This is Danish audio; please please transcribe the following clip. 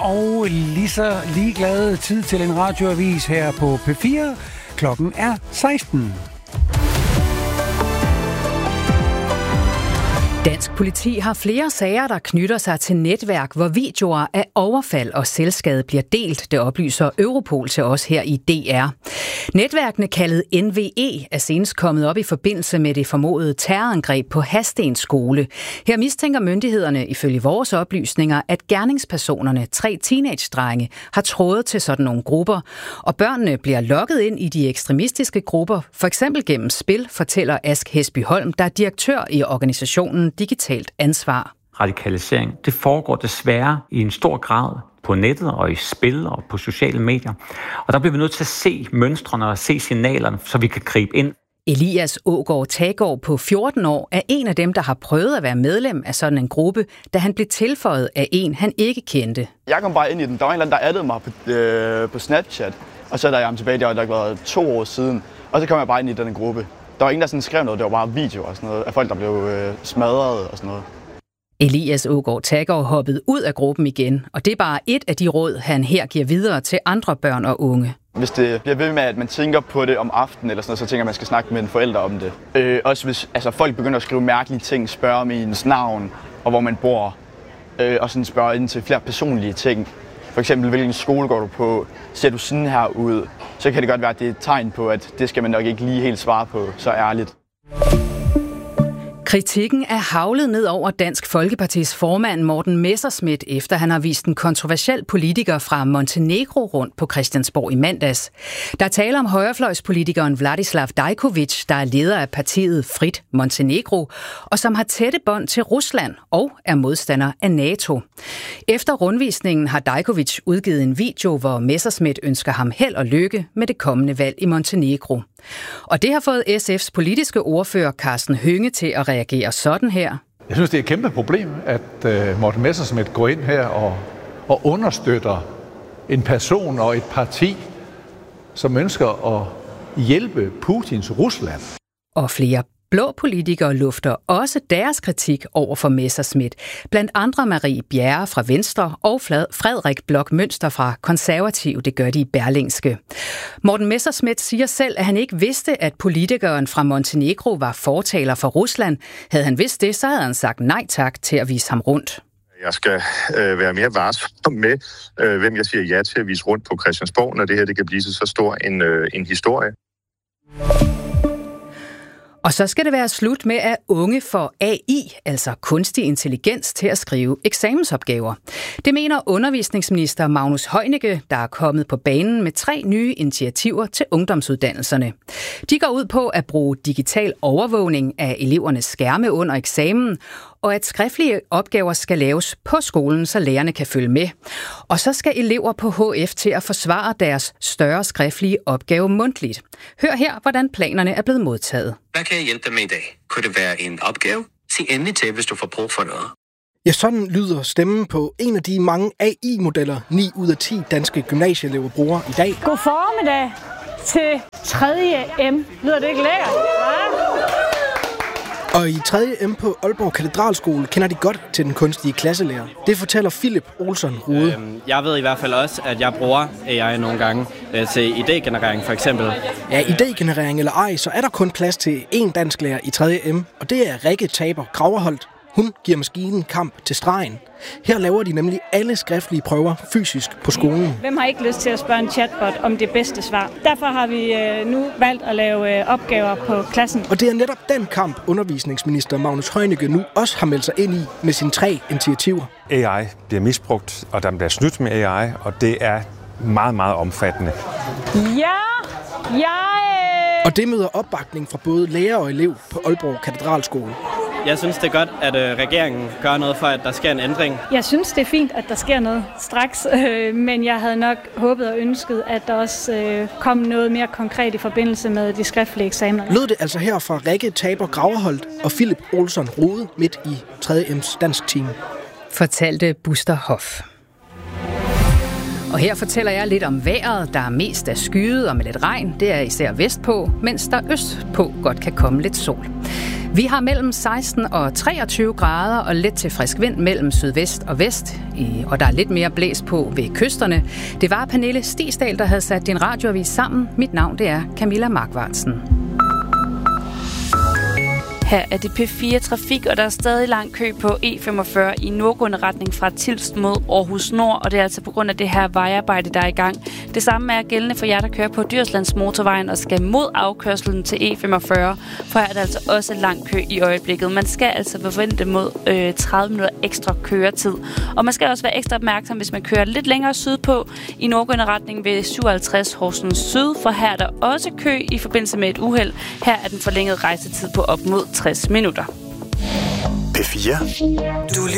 og lige så ligeglade tid til en radioavis her på P4. Klokken er 16. Dansk politi har flere sager, der knytter sig til netværk, hvor videoer af overfald og selvskade bliver delt. Det oplyser Europol til os her i DR. Netværkene kaldet NVE er senest kommet op i forbindelse med det formodede terrorangreb på Hadsten skole. Her mistænker myndighederne ifølge vores oplysninger, at gerningspersonerne, 3 teenage-drenge, har trådet til sådan nogle grupper. Og børnene bliver lokket ind i de ekstremistiske grupper, for eksempel gennem spil, fortæller Ask Hesby Holm, der er direktør i organisationen Digitalt Ansvar. Radikalisering, det foregår desværre i en stor grad på nettet og i spil og på sociale medier. Og der bliver vi nødt til at se mønstrene og se signalerne, så vi kan gribe ind. Elias Aagaard Taggaard på 14 år er en af dem, der har prøvet at være medlem af sådan en gruppe, da han blev tilføjet af en, han ikke kendte. Jeg kom bare ind i den. Der var en eller anden, der addede mig på Snapchat, og så er jeg ham tilbage, det har nok været 2 år siden. Og så kom jeg bare ind i den gruppe. Der var ingen, der sådan skrev noget, det var bare videoer og sådan noget, af folk, der blev smadret og sådan noget. Elias Aagaard Taggaard hoppede ud af gruppen igen, og det er bare et af de råd, han her giver videre til andre børn og unge. Hvis det bliver ved med, at man tænker på det om aftenen eller sådan noget, så tænker man, at man skal snakke med en forælder om det. Også hvis folk begynder at skrive mærkelige ting, spørge om ens navn og hvor man bor, og sådan spørge ind til flere personlige ting. For eksempel, hvilken skole går du på? Ser du sådan her ud? Så kan det godt være, at det er et tegn på, at det skal man nok ikke lige helt svare på så ærligt. Kritikken er haglet ned over Dansk Folkepartis formand Morten Messerschmidt, efter han har vist en kontroversiel politiker fra Montenegro rundt på Christiansborg i mandags. Der taler om højrefløjspolitikeren Vladislav Dajkovic, der er leder af partiet Frit Montenegro, og som har tætte bånd til Rusland og er modstander af NATO. Efter rundvisningen har Dajkovic udgivet en video, hvor Messerschmidt ønsker ham held og lykke med det kommende valg i Montenegro. Og det har fået SF's politiske ordfører Karsten Hønge til at reagere sådan her. Jeg synes, det er et kæmpe problem, at Morten Messerschmidt går ind her og understøtter en person og et parti, som ønsker at hjælpe Putins Rusland. Og flere blå politikere lufter også deres kritik over for Messerschmidt. Blandt andre Marie Bjerre fra Venstre og Frederik Bloch Münster fra Konservative, det gør de i Berlingske. Morten Messerschmidt siger selv, at han ikke vidste, at politikeren fra Montenegro var fortaler for Rusland. Havde han vidst det, så havde han sagt nej tak til at vise ham rundt. Jeg skal være mere varsom med, hvem jeg siger ja til at vise rundt på Christiansborg, når det her det kan blive så stor en historie. Og så skal det være slut med, at unge får AI, altså kunstig intelligens, til at skrive eksamensopgaver. Det mener undervisningsminister Magnus Heunicke, der er kommet på banen med 3 nye initiativer til ungdomsuddannelserne. De går ud på at bruge digital overvågning af elevernes skærme under eksamen, og at skriftlige opgaver skal laves på skolen, så lærerne kan følge med. Og så skal elever på HF til at forsvare deres større skriftlige opgave mundtligt. Hør her, hvordan planerne er blevet modtaget. Hvad kan jeg hjælpe dig med i dag? Kunne det være en opgave? Sig endelig til, hvis du får brug for noget. Ja, sådan lyder stemmen på en af de mange AI-modeller, 9 ud af 10 danske gymnasieelever bruger i dag. God formiddag til 3. M. Lyder det ikke lækkert? Og i 3. M på Aalborg Katedralskole kender de godt til den kunstige klasselærer. Det fortæller Philip Olsson Rode. Jeg ved i hvert fald også, at jeg bruger AI nogle gange til idégenerering for eksempel. Ja, idégenerering eller ej, så er der kun plads til én dansklærer i 3. M, og det er Rikke Taber Graverholt. Hun giver maskinen kamp til stregen. Her laver de nemlig alle skriftlige prøver fysisk på skolen. Hvem har ikke lyst til at spørge en chatbot om det bedste svar? Derfor har vi nu valgt at lave opgaver på klassen. Og det er netop den kamp, undervisningsminister Magnus Heunicke nu også har meldt sig ind i med sine 3 initiativer. AI bliver misbrugt, og der bliver snydt med AI, og det er meget, meget omfattende. Og det møder opbakning fra både lærer og elev på Aalborg Katedralskole. Jeg synes, det er godt, at regeringen gør noget for, at der sker en ændring. Jeg synes, det er fint, at der sker noget straks, men jeg havde nok håbet og ønsket, at der også kom noget mere konkret i forbindelse med de skriftlige eksamener. Lød det altså her fra Rikke Taber Graverholt og Philip Olsson Rode midt i 3. M's dansk team. Fortalte Buster Hoff. Og her fortæller jeg lidt om vejret, der er mest af skyet og med lidt regn. Det er især vestpå, mens der østpå godt kan komme lidt sol. Vi har mellem 16 og 23 grader og let til frisk vind mellem sydvest og vest. Og der er lidt mere blæs på ved kysterne. Det var Pernille Stigsdal, der havde sat din radioavis sammen. Mit navn det er Camilla Markvartsen. Her er det P4 Trafik, og der er stadig lang kø på E45 i nordgående retning fra Tilst mod Aarhus Nord, og det er altså på grund af det her vejarbejde, der er i gang. Det samme er gældende for jer, der kører på Djurslandsmotorvejen og skal mod afkørslen til E45, for her er der altså også lang kø i øjeblikket. Man skal altså forvente mod 30 minutter ekstra køretid, og man skal også være ekstra opmærksom, hvis man kører lidt længere sydpå i nordgående retning ved 57 Horsens Syd, for her er der også kø i forbindelse med et uheld. Her er den forlængede rejsetid på op mod 60 minutter. P4.